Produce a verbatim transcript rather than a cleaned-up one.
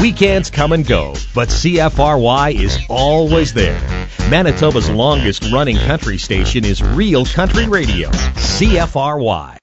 Weekends come and go, but C F R Y is always there. Manitoba's longest running country station is Real Country Radio, C F R Y.